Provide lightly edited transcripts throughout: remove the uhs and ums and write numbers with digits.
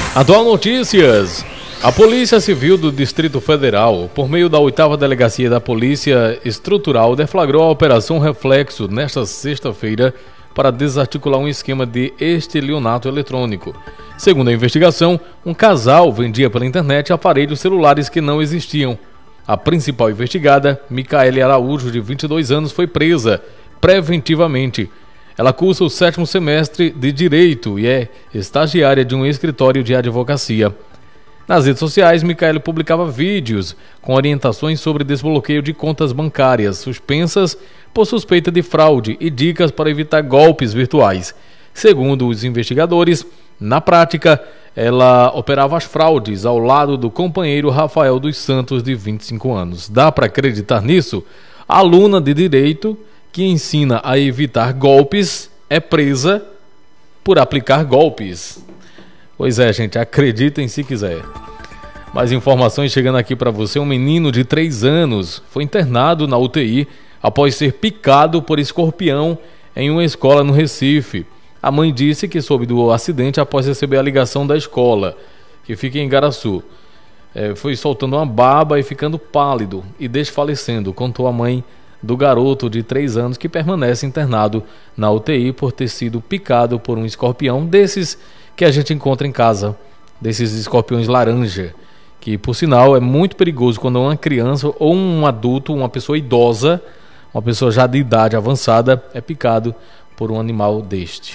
Atual Notícias. A Polícia Civil do Distrito Federal, por meio da 8ª Delegacia da Polícia Estrutural, deflagrou a Operação Reflexo nesta sexta-feira para desarticular um esquema de estelionato eletrônico. Segundo a investigação, um casal vendia pela internet aparelhos celulares que não existiam. A principal investigada, Micaele Araújo, de 22 anos, foi presa preventivamente. Ela cursa o 7º semestre de Direito e é estagiária de um escritório de advocacia. Nas redes sociais, Micaele publicava vídeos com orientações sobre desbloqueio de contas bancárias suspensas por suspeita de fraude e dicas para evitar golpes virtuais. Segundo os investigadores, na prática, ela operava as fraudes ao lado do companheiro Rafael dos Santos, de 25 anos. Dá para acreditar nisso? A aluna de Direito, que ensina a evitar golpes, é presa por aplicar golpes. Pois é, gente, acreditem se quiser. Mais informações chegando aqui para você. Um menino de 3 anos foi internado na UTI após ser picado por escorpião em uma escola no Recife. A mãe disse que soube do acidente após receber a ligação da escola, que fica em Igaraçu. Foi soltando uma baba e ficando pálido e desfalecendo, contou a mãe do garoto de 3 anos que permanece internado na UTI por ter sido picado por um escorpião desses que a gente encontra em casa, desses escorpiões laranja, que por sinal é muito perigoso quando uma criança ou um adulto, uma pessoa idosa, uma pessoa já de idade avançada, é picado por um animal deste.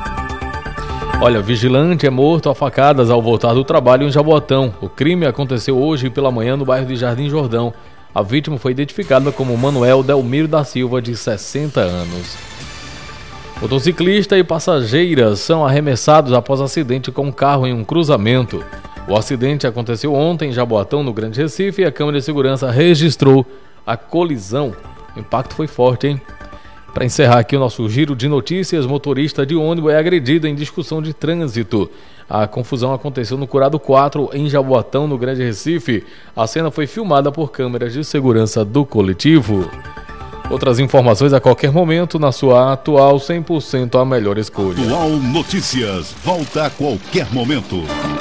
Olha, vigilante é morto a facadas ao voltar do trabalho em Jaboatão. O crime aconteceu hoje pela manhã no bairro de Jardim Jordão. A vítima foi identificada como Manuel Delmiro da Silva, de 60 anos. Motociclista e passageiras são arremessados após acidente com um carro em um cruzamento. O acidente aconteceu ontem em Jaboatão, no Grande Recife, e a câmera de segurança registrou a colisão. O impacto foi forte, hein? Para encerrar aqui o nosso giro de notícias, motorista de ônibus é agredido em discussão de trânsito. A confusão aconteceu no Curado 4, em Jaboatão, no Grande Recife. A cena foi filmada por câmeras de segurança do coletivo. Outras informações a qualquer momento na sua Atual 100% a melhor escolha. Atual Notícias, volta a qualquer momento.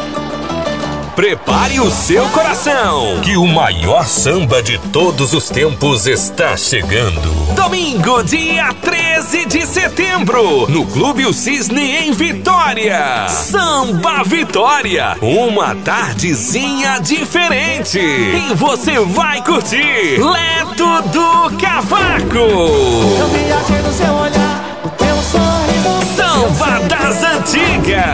Prepare o seu coração, que o maior samba de todos os tempos está chegando. Domingo, dia 13 de setembro, no Clube O Cisne, em Vitória. Samba Vitória, uma tardezinha diferente. E você vai curtir Leto do Cavaco. Eu viajei no seu olhar, o teu sorriso. Samba das antigas.